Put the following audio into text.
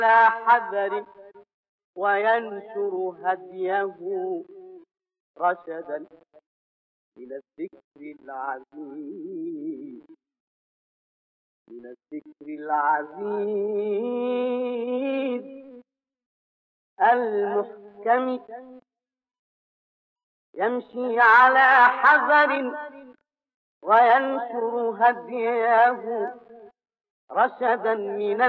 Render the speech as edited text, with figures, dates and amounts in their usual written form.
على حذر وينشر هديه رشدا من الذكر العزيز المحكم يمشي على حذر وينشر هديه رشدا من